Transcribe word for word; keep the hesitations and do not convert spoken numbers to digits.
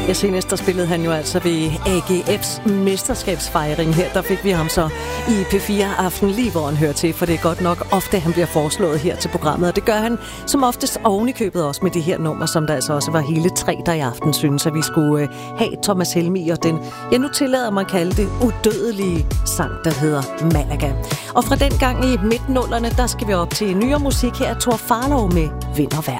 Ja, senest der spillede han jo altså ved A G F's mesterskabsfejring her. Der fik vi ham så i P fire Aften, lige hvor han hører til, for det er godt nok ofte, han bliver foreslået her til programmet. Og det gør han som oftest oven i købet også med det her nummer, som der altså også var hele tre, der i aften synes, at vi skulle øh, have Thomas Helmig og den, jeg nu tillader mig at kalde det, udødelige sang, der hedder Malaga. Og fra den gang i midten nullerne, der skal vi op til nyere musik her af Thor Farlov med Vind og Vejr.